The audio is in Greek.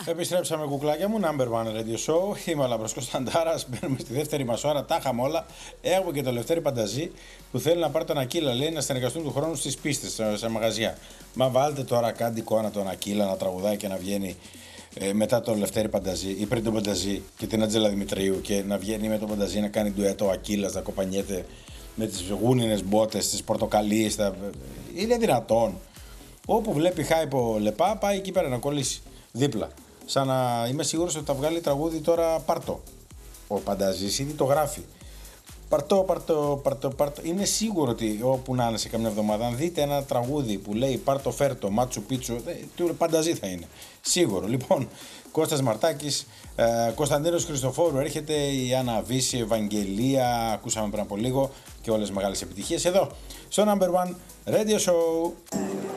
Επιστρέψαμε κουκλάκια μου, number one radio show. Είμαι ο Λαμπρός Κωνσταντάρας. Μπαίνουμε στη δεύτερη μας ώρα. Τα είχαμε όλα. Έχουμε και το Λευτέρη Πανταζή που θέλει να πάρει τον Ακύλα, λέει, να συνεργαστούν του χρόνου στις πίστες, σε μαγαζιά. Μα βάλτε τώρα κάτι εικόνα τον Ακύλα να τραγουδάει και να βγαίνει μετά τον Λευτέρη Πανταζή ή πριν τον Πανταζή και την Ατζέλα Δημητρίου και να βγαίνει με τον Πανταζή να κάνει ντουέτο ο Ακύλας, να κοπανιέται με τις γούνινες μπότες, τις πορτοκαλίες. Είναι δυνατόν? Όπου βλέπει Χάιπο Λεπά, πάει εκεί πέρα να κολλήσει δίπλα. Σαν να είμαι σίγουρος ότι θα βγάλει τραγούδι τώρα Πάρτο. Ο Πανταζής ήδη το γράφει. Πάρτο. Είναι σίγουρο ότι όπου να είναι σε καμιά εβδομάδα, αν δείτε ένα τραγούδι που λέει Πάρτο Φέρτο, Μάτσου Πίτσου, του Πανταζή θα είναι. Σίγουρο. Λοιπόν, Κώστας Μαρτάκης, Κωνσταντίνος Χριστοφόρου έρχεται, η Άννα Βύση, Ευαγγελία, ακούσαμε πριν από λίγο και όλες τις μεγάλες επιτυχίες εδώ στο number one radio show.